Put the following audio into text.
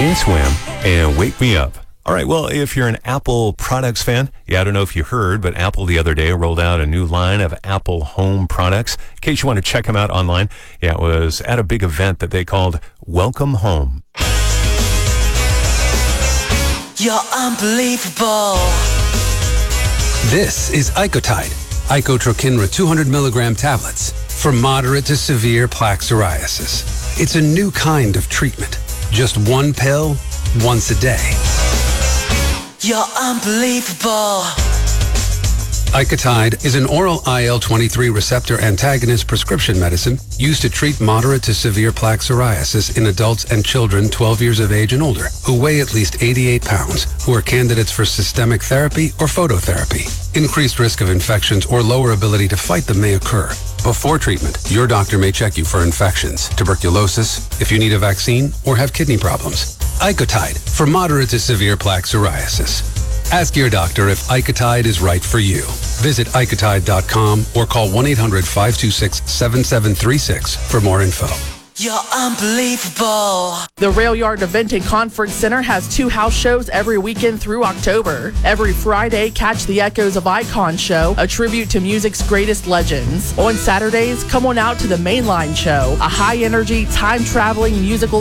Teen Swim and Wake Me Up. All right, well, if you're an Apple products fan, I don't know if you heard, but Apple the other day rolled out a new line of Apple home products. In case you want to check them out online, it was at a big event that they called Welcome Home. You're unbelievable. This is Icotide, Icotrokinra 200 milligram tablets for moderate to severe plaque psoriasis. It's a new kind of treatment. Just one pill, once a day. You're unbelievable. Icotide is an oral IL-23 receptor antagonist prescription medicine used to treat moderate to severe plaque psoriasis in adults and children 12 years of age and older who weigh at least 88 pounds, who are candidates for systemic therapy or phototherapy. Increased risk of infections or lower ability to fight them may occur. Before treatment, your doctor may check you for infections, tuberculosis, if you need a vaccine, or have kidney problems. Icotide for moderate to severe plaque psoriasis. Ask your doctor if Icotide is right for you. Visit Icotide.com or call 1-800-526-7736 for more info. You're unbelievable. The Rail Yard Event and Conference Center has 2 house shows every weekend through October. Every Friday, catch the Echoes of Icon show, a tribute to music's greatest legends. On Saturdays, come on out to the Mainline show, a high-energy, time-traveling musical